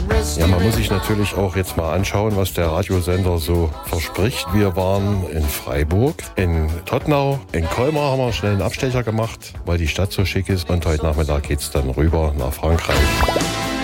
Ja, man muss sich natürlich auch jetzt mal anschauen, was der Radiosender so verspricht. Wir waren in Freiburg, in Todtnau, in Colmar haben wir schnell einen Abstecher gemacht, weil die Stadt so schick ist. Und heute Nachmittag geht's dann rüber nach Frankreich.